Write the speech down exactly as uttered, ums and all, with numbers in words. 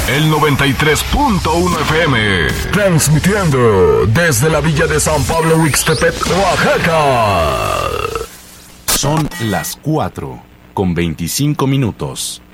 el noventa y tres punto uno F M. Transmitiendo desde la villa de San Pablo Ixtepec, Oaxaca. Son las cuatro con veinticinco minutos.